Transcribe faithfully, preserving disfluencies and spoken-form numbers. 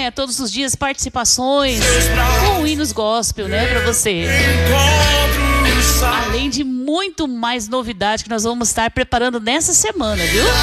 acompanha todos os dias participações com hinos gospel, né, pra você. Além de muito mais novidade que nós vamos estar preparando nessa semana, viu?